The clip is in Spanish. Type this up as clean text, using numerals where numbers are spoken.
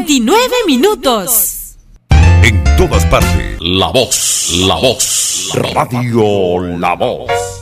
29 minutos. En todas partes, La Voz, Radio La Voz.